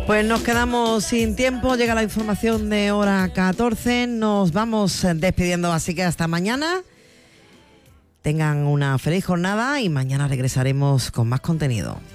Pues nos quedamos sin tiempo, llega la información de hora 14, nos vamos despidiendo, así que hasta mañana. Tengan una feliz jornada y mañana regresaremos con más contenido.